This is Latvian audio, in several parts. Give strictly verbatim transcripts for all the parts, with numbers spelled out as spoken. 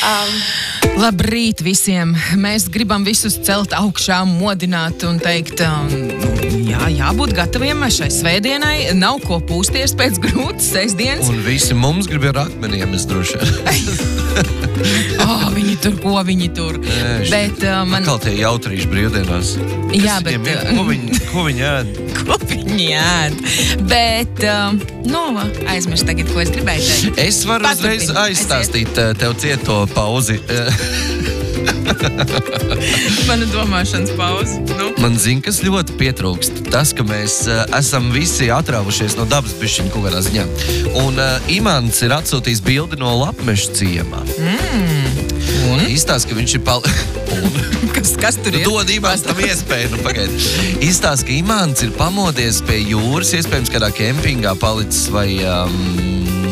Um, Labrīt visiem! Mēs gribam visus celt augšā, modināt un teikt, um, jā, jābūt gataviem šai svētdienai. Nav ko pūsties pēc grūtas sestdienas. Un visi mums grib ar akmeniem, es droši. oh, viņi tur, ko viņi tur. Nē, bet uh, man... Atkal tie jautrīši brīvdienās. Jā, Kas bet... ir, ko viņi, ko viņi ēd? Ko viņi ēd? Bet, um, nu, aizmirst tagad, ko es gribēju teikt. Es varu Paturpini. uzreiz aizstāstīt Aiziet. tev cieto pauzi. Mana domāšanas pauze. Nu. Man zina, kas ļoti pietrūkst. Tas, ka mēs uh, esam visi atrāvušies no dabas bišķiņa kaut kādā ziņā. Un uh, Imants ir atsūtījis bildi no Lapmeša ciemā. Mm. Un? Izstāst, ka viņš ir pal... kas, kas tur nu, ir? Dod Imants tam iespēju, nu pagaidi. Izstāst, ka Imants ir pamodies pie jūras, iespējams kādā kempingā palicis vai... Um,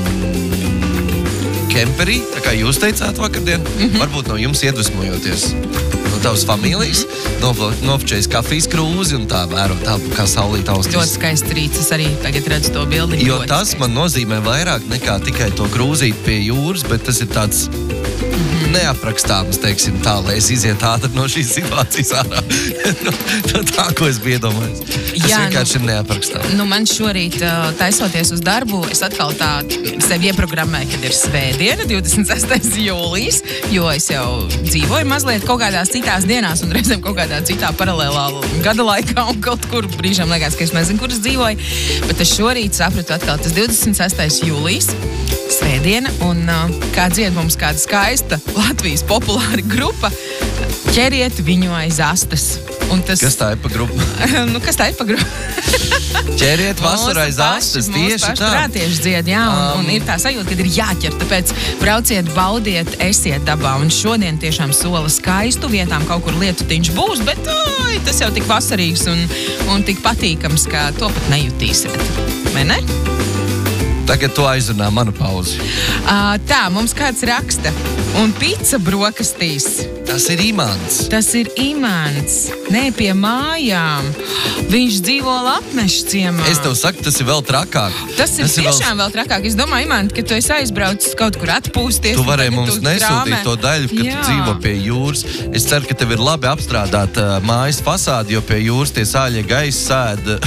kemperī, tā kā jūs teicāt vakardien, mm-hmm. varbūt no jums iedvesmojoties no tavas familijas, mm-hmm. nofčējis kafijas krūzi un tā vēro tā, kā saulīt austīs. Ļoti skaists rīts, es arī tagad redzu to bildi. Jo tas skaisti. Man nozīmē vairāk nekā tikai to krūzīt pie jūras, bet tas ir tāds mm-hmm. neaprakstāms, teiksim tā, lai es iziet ātri no šīs situācijas ārā. no, no tā, ko es biju domājis. Tas Jā, vienkārši nu, ir neaprakstāms. Nu, man šorīt, uh, taisoties uz darbu, es atkal tā sevi ieprogrammēju, kad ir svētdiena, divdesmit sestais jūlijas, jo es jau dzīvoju mazliet kaut kādās citās dienās un reizēm kaut kādā citā paralēlā gada laikā un kaut kur brīžām liekas, ka es nezinu, kur es dzīvoju. Bet es šorīt sapratu atkal tas divdesmit sestais jūlijas, svētdiena, un uh, kā dzied mums kāda skaista Latvijas populāra grupa, ķeriet viņu aiz astes. Un tas... Kas tā ir pa grupu? nu, kas tā ir pa grupu? Ķeriet vasaru aiz astes, tieši tā. Prātieši dzied, jā, un, um, un ir tā sajūta, kad ir jāķer, tāpēc brauciet, baudiet, esiet dabā, un šodien tiešām sola skaistu vietām, kaut kur lietutiņš būs, bet oi, tas jau tik vasarīgs un, un tik patīkams, ka to pat nejutīsiet, vai ne? Tagad tu aizrunā manu pauzi. Uh, tā, mums kāds raksta. Un pizza brokastīs. Tas ir Imants. Tas ir Imants. Nē, pie mājām. Viņš dzīvo Lapmeša ciemā. Es tev saku, tas ir vēl trakāk. Tas ir tas tiešām ir vēl... vēl trakāk. Es domāju, Imant, ka tu esi aizbraucis kaut kur atpūsties. Tu varēji mums nesūtīt to daļu, ka Jā. tu dzīvo pie jūras. Es ceru, ka tev ir labi apstrādāt uh, mājas fasādi, jo pie jūras tie sāļie gaisi sēd.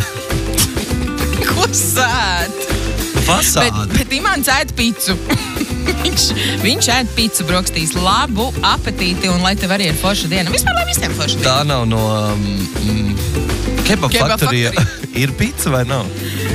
Ko sēd? Fasādi. Bet, bet Imants ēd picu. viņš, viņš ēd picu brokastīs. Labu apetīti un lai tev arī ir forša diena. Vispār, lai visiem forša diena. Tā nav no um, Kebab Factory. Ir pica vai nav?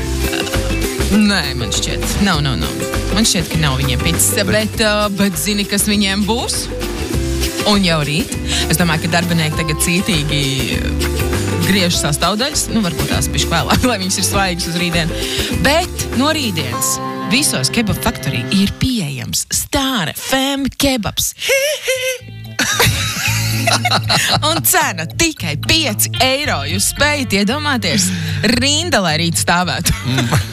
Uh, nē, man šķiet. Nav, nav, nav. Man šķiet, ka nav viņiem pica. Bet, bet, uh, bet zini, kas viņiem būs? Un jau rīt. Es domāju, ka darbinieki tagad cītīgi griež sastāvdaļas, nu varbūt tās bišķi vēlāk, lai viņas ir svaigas uz rītdienu. Bet no rītdienas visos Kebab Factory ir pieejams Star F M kebabs. Un cena tikai pieci eiro. Jūs spējat iedomāties rinda, lai rīt stāvētu.